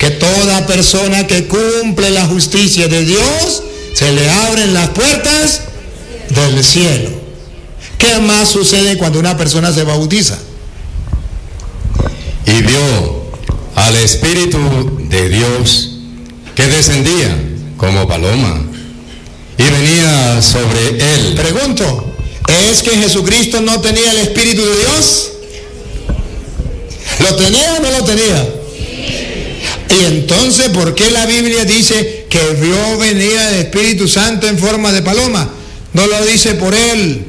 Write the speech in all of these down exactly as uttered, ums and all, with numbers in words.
que toda persona que cumple la justicia de Dios, se le abren las puertas del cielo. ¿Qué más sucede cuando una persona se bautiza? Y vio al Espíritu de Dios que descendía como paloma y venía sobre él. Pregunto, ¿es que Jesucristo no tenía el Espíritu de Dios? ¿Lo tenía o no lo tenía? Y entonces, ¿por qué la Biblia dice que vio venir el Espíritu Santo en forma de paloma? No lo dice por él.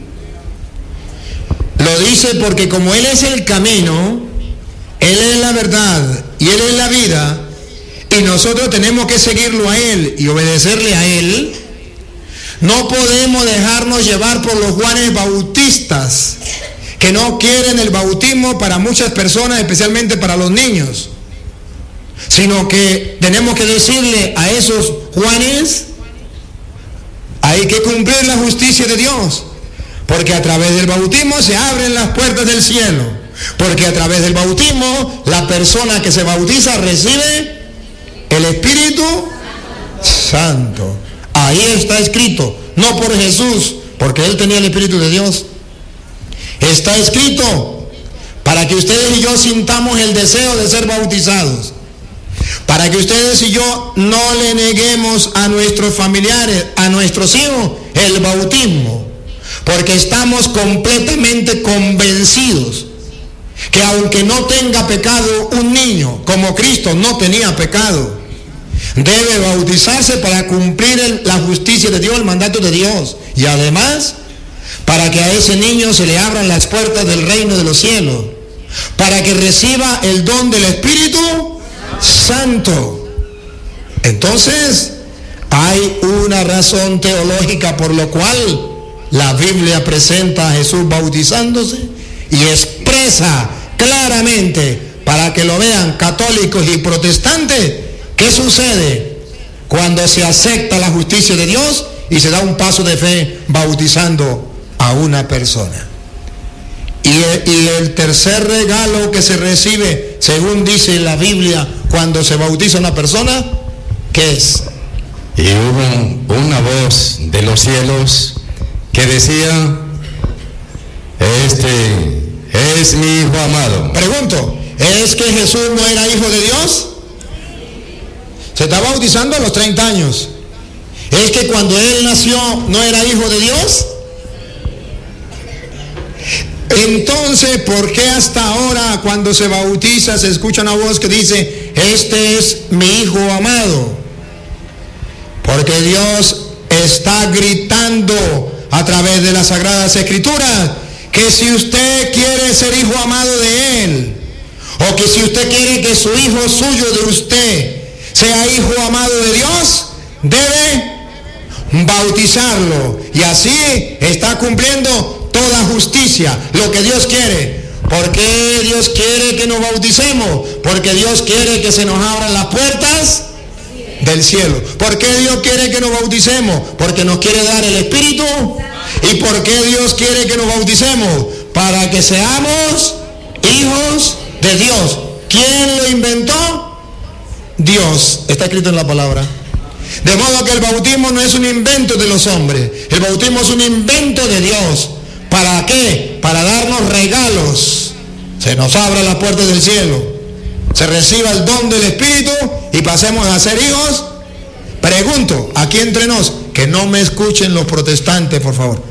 Lo dice porque como Él es el camino, Él es la verdad y Él es la vida, y nosotros tenemos que seguirlo a Él y obedecerle a Él, no podemos dejarnos llevar por los Juanes Bautistas, que no quieren el bautismo para muchas personas, especialmente para los niños, sino que tenemos que decirle a esos Juanes, hay que cumplir la justicia de Dios, porque a través del bautismo se abren las puertas del cielo, porque a través del bautismo la persona que se bautiza recibe el Espíritu Santo. Ahí está escrito, no por Jesús, porque Él tenía el Espíritu de Dios. Está escrito para que ustedes y yo sintamos el deseo de ser bautizados, para que ustedes y yo no le neguemos a nuestros familiares, a nuestros hijos, el bautismo, porque estamos completamente convencidos que aunque no tenga pecado un niño, como Cristo no tenía pecado, debe bautizarse para cumplir el, la justicia de Dios, el mandato de Dios, y además para que a ese niño se le abran las puertas del reino de los cielos, para que reciba el don del Espíritu Santo. Entonces, hay una razón teológica por lo cual la Biblia presenta a Jesús bautizándose y expresa claramente, para que lo vean católicos y protestantes, qué sucede cuando se acepta la justicia de Dios y se da un paso de fe bautizando a una persona. Y el, y el tercer regalo que se recibe, según dice la Biblia, cuando se bautiza una persona, ¿qué es? Y hubo una voz de los cielos que decía: este es mi Hijo amado. Pregunto, ¿es que Jesús no era hijo de Dios? Se está bautizando a los treinta años. ¿Es que cuando Él nació no era hijo de Dios? Entonces, ¿por qué hasta ahora cuando se bautiza se escucha una voz que dice: este es mi Hijo amado? Porque Dios está gritando a través de las Sagradas Escrituras que si usted quiere ser hijo amado de Él, o que si usted quiere que su hijo suyo de usted sea hijo amado de Dios, debe bautizarlo, y así está cumpliendo toda justicia, lo que Dios quiere. ¿Por qué Dios quiere que nos bauticemos? Porque Dios quiere que se nos abran las puertas del cielo. ¿Por qué Dios quiere que nos bauticemos? Porque nos quiere dar el Espíritu. ¿Y por qué Dios quiere que nos bauticemos? Para que seamos hijos de Dios. ¿Quién lo inventó? Dios. Está escrito en la palabra. De modo que el bautismo no es un invento de los hombres. El bautismo es un invento de Dios. ¿Para qué? Para darnos regalos. Se nos abra la puerta del cielo, se reciba el don del Espíritu y pasemos a ser hijos. Pregunto, aquí entre nos, que no me escuchen los protestantes, por favor.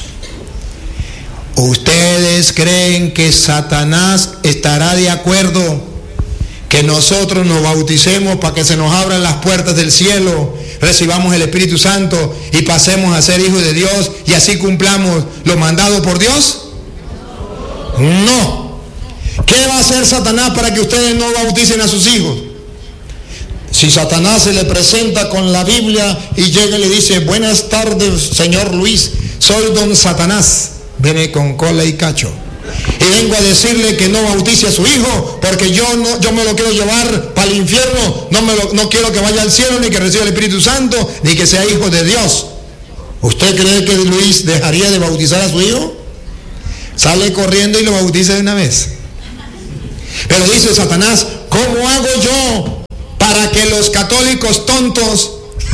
¿Ustedes creen que Satanás estará de acuerdo que nosotros nos bauticemos para que se nos abran las puertas del cielo, recibamos el Espíritu Santo y pasemos a ser hijos de Dios y así cumplamos lo mandado por Dios? No. ¿Qué va a hacer Satanás para que ustedes no bauticen a sus hijos? Si Satanás se le presenta con la Biblia y llega y le dice: buenas tardes, señor Luis, soy don Satanás, viene con cola y cacho, y vengo a decirle que no bautice a su hijo porque yo no, yo me lo quiero llevar para el infierno, no, me lo, no quiero que vaya al cielo, ni que reciba el Espíritu Santo, ni que sea hijo de Dios. ¿Usted cree que Luis dejaría de bautizar a su hijo? Sale corriendo y lo bautiza de una vez. Pero dice Satanás: ¿cómo hago yo para los católicos tontos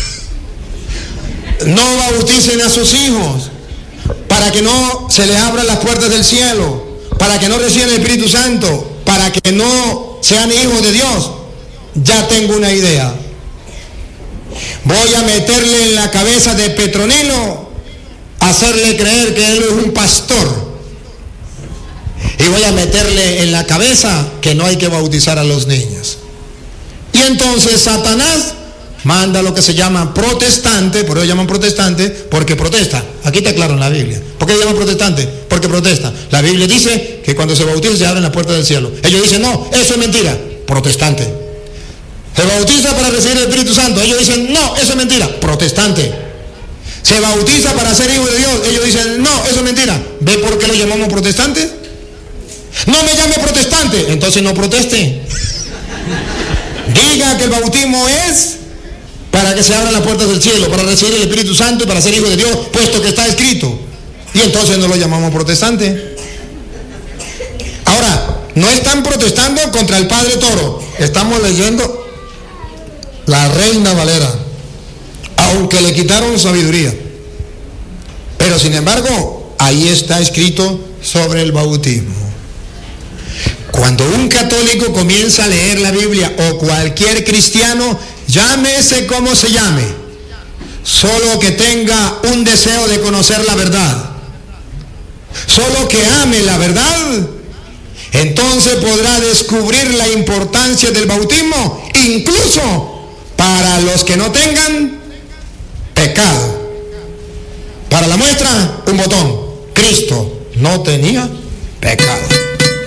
no bauticen a sus hijos para que no se les abran las puertas del cielo, para que no reciban el Espíritu Santo, para que no sean hijos de Dios. Ya tengo una idea. Voy a meterle en la cabeza de Petronilo, hacerle creer que él es un pastor, y voy a meterle en la cabeza que no hay que bautizar a los niños. Y entonces Satanás manda lo que se llama protestante, por eso llaman protestante, porque protesta. Aquí está claro en la Biblia. ¿Por qué llaman protestante? Porque protesta. La Biblia dice que cuando se bautiza se abren las puertas del cielo. Ellos dicen, no, eso es mentira. Protestante. Se bautiza para recibir el Espíritu Santo. Ellos dicen, no, eso es mentira. Protestante. Se bautiza para ser hijo de Dios. Ellos dicen, no, eso es mentira. ¿Ve por qué lo llamamos protestante? No me llame protestante. Entonces no proteste. Diga que el bautismo es para que se abran las puertas del cielo, para recibir el Espíritu Santo y para ser hijo de Dios, puesto que está escrito. Y entonces no lo llamamos protestante. Ahora, no están protestando contra el Padre Toro. Estamos leyendo la Reina Valera, aunque le quitaron sabiduría. Pero sin embargo, ahí está escrito sobre el bautismo. Cuando un católico comienza a leer la Biblia, o cualquier cristiano, llámese como se llame, solo que tenga un deseo de conocer la verdad, solo que ame la verdad, entonces podrá descubrir la importancia del bautismo, incluso para los que no tengan pecado. Para la muestra, un botón: Cristo no tenía pecado.